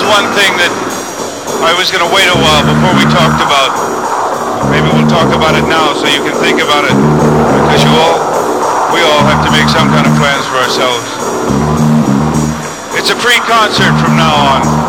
one thing that I was going to wait a while before we talked about. Maybe we'll talk about it now so you can think about it. Because we all have to make some kind of plans for ourselves. It's a free concert from now on.